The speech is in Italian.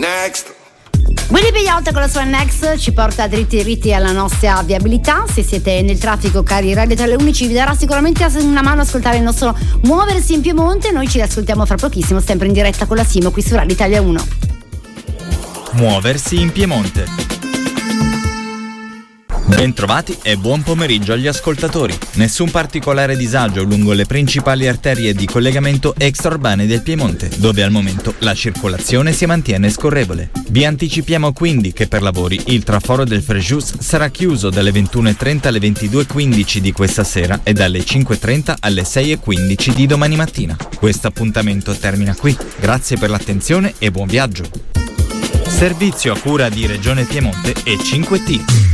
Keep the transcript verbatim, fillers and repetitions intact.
Next. Willy Peyote con la sua Next ci porta dritti dritti alla nostra viabilità. Se siete nel traffico, cari Radio Italia Uno, ci vi darà sicuramente una mano a ascoltare il nostro Muoversi in Piemonte. Noi ci ascoltiamo fra pochissimo, sempre in diretta con la Simo qui su Radio Italia Uno. Muoversi in Piemonte. Bentrovati e buon pomeriggio agli ascoltatori. Nessun particolare disagio lungo le principali arterie di collegamento extraurbane del Piemonte, dove al momento la circolazione si mantiene scorrevole. Vi anticipiamo quindi che per lavori il traforo del Frejus sarà chiuso dalle ventuno e trenta alle ventidue e quindici di questa sera e dalle cinque e trenta alle sei e quindici di domani mattina. Questo appuntamento termina qui. Grazie per l'attenzione e buon viaggio. Servizio a cura di Regione Piemonte e cinque T.